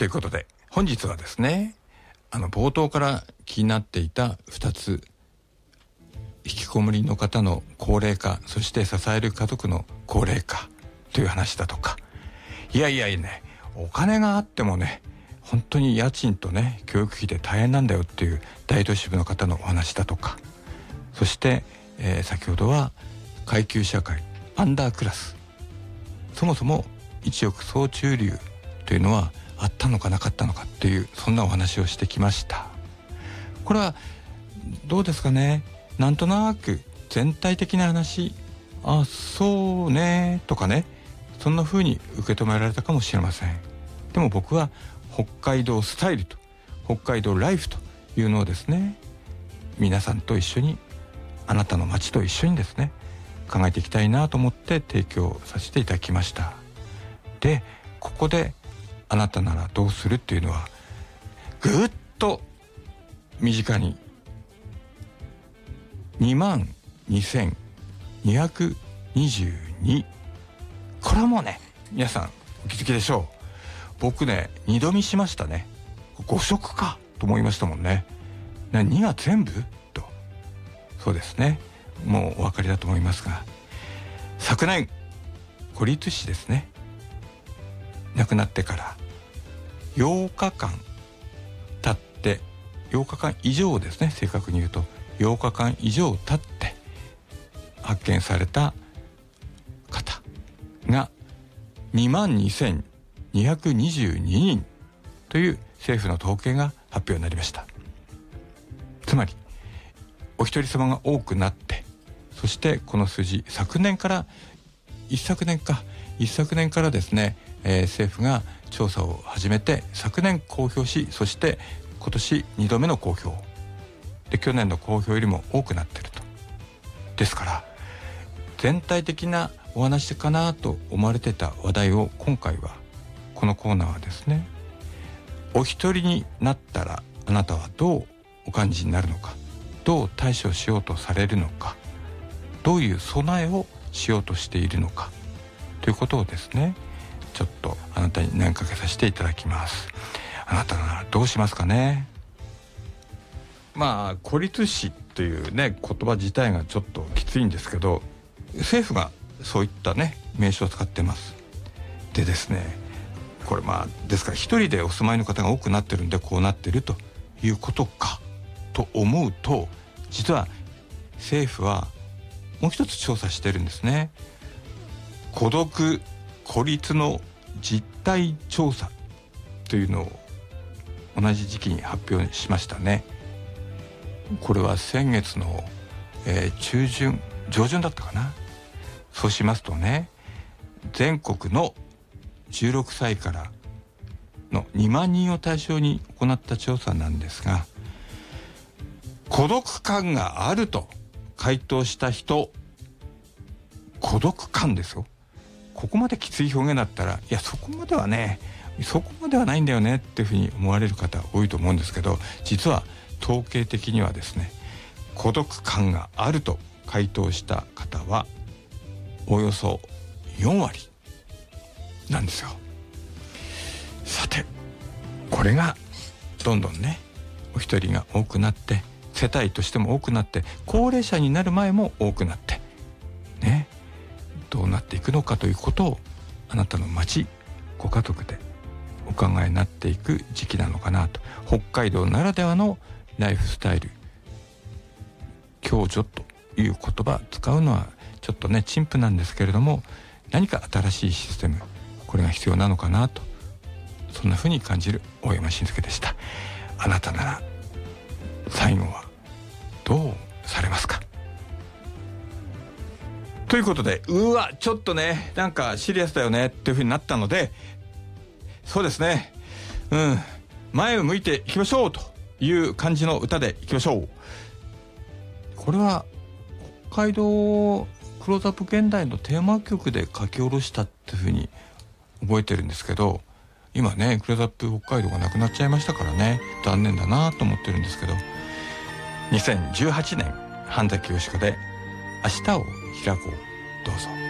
ということで本日はですね、冒頭から気になっていた2つ、引きこもりの方の高齢化、そして支える家族の高齢化という話だとか、いやね、お金があってもね、本当に家賃とね教育費で大変なんだよっていう大都市部の方のお話だとか、そして、先ほどは階級社会、アンダークラス、そもそも一億総中流というのはあったのかなかったのかっていう、そんなお話をしてきました。これはどうですかね、なんとなく全体的な話、あ、そうねとかね、そんな風に受け止められたかもしれません。でも僕は北海道スタイルと北海道ライフというのをですね、皆さんと一緒に、あなたの街と一緒にですね考えていきたいなと思って提供させていただきました。で、ここであなたならどうするっていうのはぐっと身近に22,222、これはもうね皆さんお気づきでしょう。僕ね二度見しましたね。5色かと思いましたもんね。2が全部と。そうですね、もうお分かりだと思いますが、昨年孤立死ですね、亡くなってから8日間経って、8日間以上ですね、正確に言うと8日間以上経って発見された方が22,222人という政府の統計が発表になりました。つまりお一人様が多くなって、そしてこの数字一昨年からですね、政府が調査を始めて昨年公表し、そして今年2度目の公表で、去年の公表よりも多くなっていると。ですから全体的なお話かなと思われてた話題を、今回はこのコーナーはですね、お一人になったらあなたはどうお感じになるのか、どう対処しようとされるのか、どういう備えをしようとしているのかということをですね、ちょっとあなたに投げかけさせていただきます。あなたならどうしますかね。孤立死というね言葉自体がちょっときついんですけど、政府がそういったね名称を使ってます。でですね、これですから一人でお住まいの方が多くなってるんでこうなってるということかと思うと、実は政府はもう一つ調査してるんですね。孤独・孤立の実態調査というのを同じ時期に発表しましたね。これは先月の、上旬だったかな。そうしますとね、全国の16歳からの2万人を対象に行った調査なんですが、孤独感があると回答した人、孤独感ですよ。ここまできつい表現だったら、いやそこまではないんだよねっていうふうに思われる方多いと思うんですけど、実は統計的にはですね、孤独感があると回答した方はおよそ4割なんですよ。さて、これがどんどんねお一人が多くなって、世帯としても多くなって、高齢者になる前も多くなってね、どうなっていくのかということを、あなたの町、ご家族でお考えになっていく時期なのかなと。北海道ならではのライフスタイル、共助という言葉使うのはちょっとね陳腐なんですけれども、何か新しいシステム、これが必要なのかなと、そんな風に感じる大山慎介でした。あなたなら最後はどうされますか。ということで、ちょっとねなんかシリアスだよねっていう風になったので、そうですね、前を向いていきましょうという感じの歌でいきましょう。これは北海道クローズアップ現代のテーマ曲で書き下ろしたっていう風に覚えてるんですけど、今ねクローズアップ北海道がなくなっちゃいましたからね、残念だなと思ってるんですけど、2018年半崎よしこで明日を開こう、どうぞ。